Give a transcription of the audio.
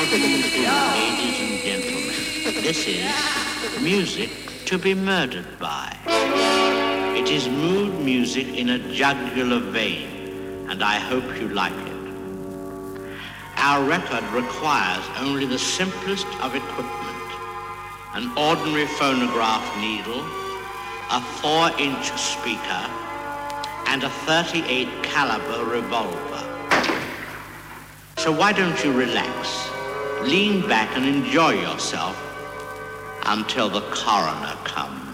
do you do, ladies and gentlemen? This is music to be murdered by. It is mood music in a jugular vein, and I hope you like it. Our record requires only the simplest of equipment: an ordinary phonograph needle, a 4-inch speaker, and a .38 caliber revolver. So why don't you relax, lean back and enjoy yourself until the coroner comes.